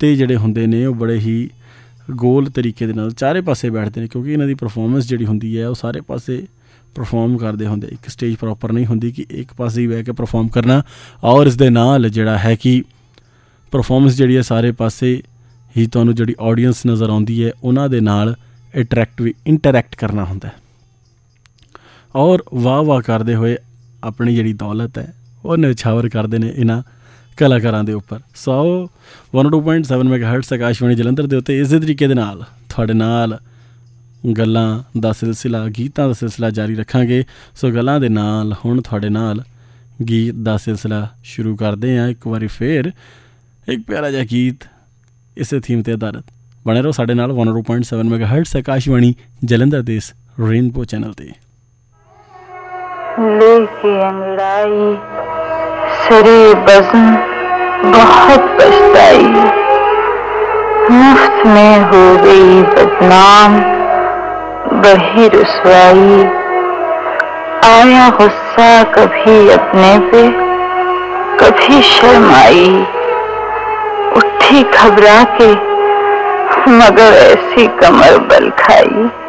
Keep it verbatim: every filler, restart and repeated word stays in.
उत्ते जिहड़े हुंदे ने वो बड़े ही गोल तरीके दे नाल चारे पासे बैठते हैं, क्योंकि इन्हां दी परफॉर्मेंस जिहड़ी हुंदी है वो सारे पासे परफॉर्म करते होंगे। एक स्टेज प्रॉपर नहीं होंगी कि एक पासे ही बह के परफॉर्म करना, और इस दे नाल जिहड़ा है कि परफॉर्मेंस जिहड़ी है सारे पासे ही तुहानूं जिहड़ी ऑडियंस नज़र आउंदी है उन्हां दे नाल अट्रैक्ट भी इंटरैक्ट करना होंदा है, और वाह वाह करते हुए अपनी जिहड़ी दौलत है वो निछावर करते हैं इन्हां कलाकारां दे उपर। So one two point seven मैगाहर्ट्ज़ Akashvani Jalandhar दे उत्ते इस तरीके दे नाल तुहाडे नाल गल्लां दा सिलसिला गीतां दा सिलसिला जारी रखांगे। सो गल्लां दे नाल हुण तुहाडे नाल गीत दा सिलसिला शुरू करते हैं। एक बारी फिर एक प्यारा जिहा गीत इस थीम ते आधारित। बने रहो साडे नाल one two point seven मैगाहर्ट्ज़ Akashvani Jalandhar दे इस रेनबो चैनल ते। लेके अंगड़ाई सरे बज़्म बहुत पछताई, मुफ्त में हो गई बदनाम बढ़ी रुसवाई। आया गुस्सा कभी अपने पे कभी शर्म आई, उठी घबरा के मगर ऐसी कमर बल खाई।